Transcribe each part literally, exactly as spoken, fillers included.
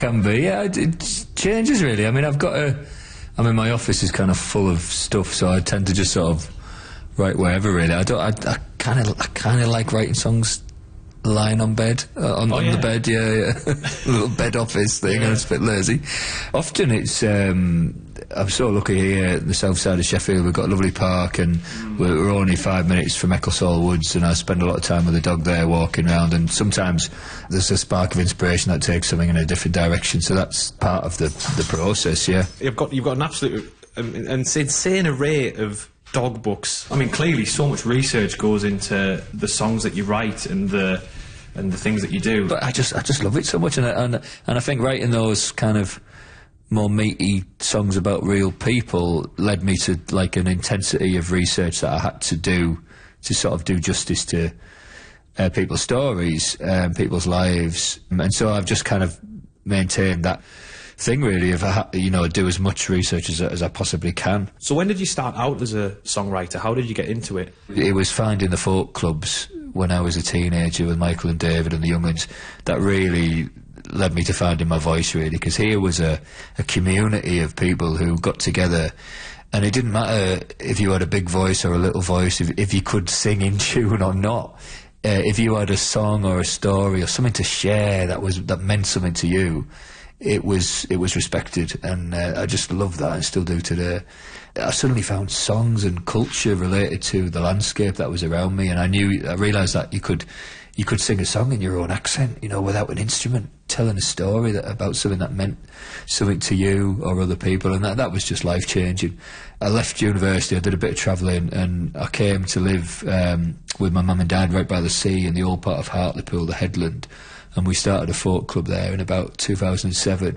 Can be, yeah. It, it changes really. I mean, I've got a. I mean, my office is kind of full of stuff, so I tend to just sort of write wherever really. I don't. I kind of. I kind of like writing songs lying on bed, uh, on, oh, on yeah. the bed, yeah, yeah. A little bed office thing, yeah. And it's a bit lazy. Often it's, um, I'm so lucky here at the south side of Sheffield, we've got a lovely park, and mm. we're, we're only five minutes from Ecclesall Woods, and I spend a lot of time with the dog there walking around, and sometimes there's a spark of inspiration that takes something in a different direction, so that's part of the, the process, yeah. You've got, you've got an absolute, um, an insane array of dog books. I mean, clearly so much research goes into the songs that you write and the and the things that you do. But I just I just love it so much, and I, and and I think writing those kind of more meaty songs about real people led me to like an intensity of research that I had to do to sort of do justice to uh, people's stories, um, people's lives, and so I've just kind of maintained that thing really of, you know, do as much research as, as I possibly can. So when did you start out as a songwriter? How did you get into it? It was finding the folk clubs when I was a teenager with Michael and David and the Young Uns that really led me to finding my voice really, because here was a, a community of people who got together, and it didn't matter if you had a big voice or a little voice, if, if you could sing in tune or not. Uh, if you had a song or a story or something to share that was that meant something to you, it was it was respected, and uh, I just love that, and still do today. I suddenly found songs and culture related to the landscape that was around me, and I knew I realised that you could you could sing a song in your own accent, you know, without an instrument, telling a story that, about something that meant something to you or other people, and that that was just life changing. I left university, I did a bit of travelling, and I came to live um, with my mum and dad right by the sea in the old part of Hartlepool, the Headland. And we started a folk club there in about two thousand seven,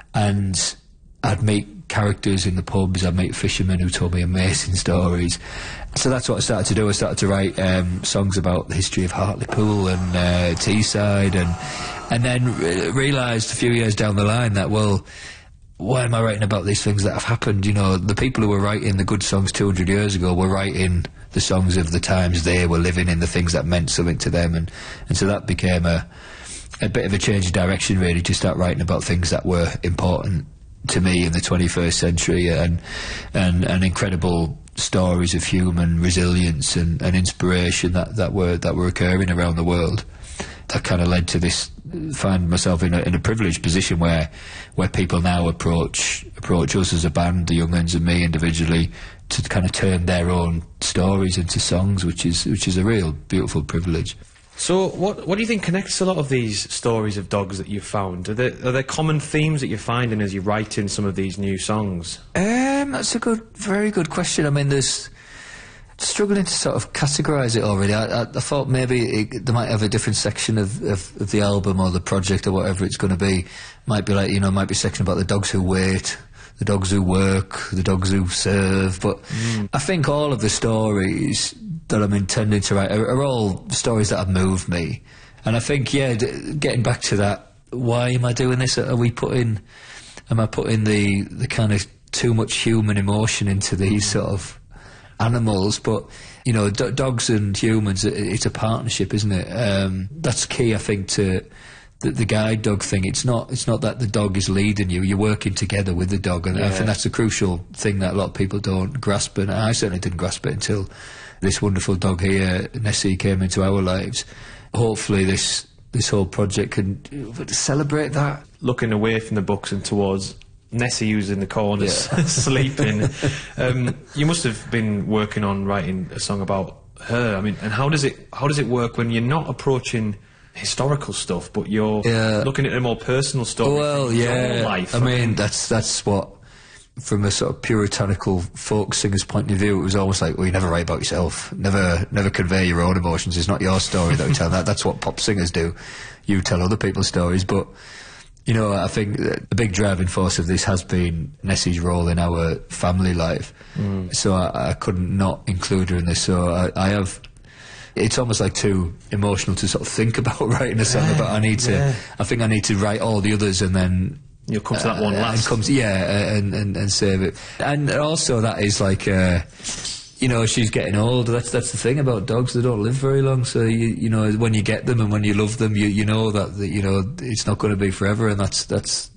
and I'd meet characters in the pubs, I'd meet fishermen who told me amazing stories. So that's what I started to do. I started to write um, songs about the history of Hartlepool and uh, Teesside, and and then re realised a few years down the line that, well, why am I writing about these things that have happened? You know, the people who were writing the good songs two hundred years ago were writing the songs of the times they were living in, the things that meant something to them, and, and so that became a a bit of a change of direction really, to start writing about things that were important to me in the twenty-first century, and and, and incredible stories of human resilience and, and inspiration that, that were that were occurring around the world. That kind of led to this, find myself in a, in a privileged position where where people now approach approach us as a band, the Young Uns and me individually, to kind of turn their own stories into songs, which is which is a real beautiful privilege. So what what do you think connects a lot of these stories of dogs that you've found? Are there, are there common themes that you're finding as you write in some of these new songs? Um, that's a good, very good question. I mean, there's struggling to sort of categorise it already. I, I, I thought maybe it, they might have a different section of, of, of the album or the project or whatever it's going to be. Might be like, you know, might be a section about the dogs who wait, the dogs who work, the dogs who serve. But mm. I think all of the stories that I'm intending to write are, are all stories that have moved me. And I think, yeah, d getting back to that, why am I doing this? Are we putting, am I putting the, the kind of too much human emotion into these sort of animals? But, you know, d dogs and humans, it, it's a partnership, isn't it? Um, that's key, I think, to the, the guide dog thing. It's not, it's not that the dog is leading you, you're working together with the dog. And yeah. I think that's a crucial thing that a lot of people don't grasp, and I certainly didn't grasp it until this wonderful dog here, Nessie, came into our lives. Hopefully this this whole project can celebrate that. Looking away from the books and towards Nessie, who's in the corners, yeah. sleeping. Um, you must have been working on writing a song about her. I mean, and how does it how does it work when you're not approaching historical stuff, but you're yeah. looking at a more personal story? Well, yeah. Life? I mean, that's that's what, from a sort of puritanical folk singer's point of view, it was almost like, well, you never write about yourself, never never convey your own emotions. It's not your story that we tell. That that's what pop singers do. You tell other people's stories. But you know, I think the big driving force of this has been Nessie's role in our family life. Mm. So I, I couldn't not include her in this. So I, I have. It's almost like too emotional to sort of think about writing a song yeah, about. I need to. Yeah. I think I need to write all the others and then. You'll come to that one uh, last. And comes, yeah, and, and, and save it. And also that is like, uh, you know, she's getting older. That's that's the thing about dogs. They don't live very long. So, you you know, when you get them and when you love them, you, you know that, that, you know, it's not going to be forever. And that's, that's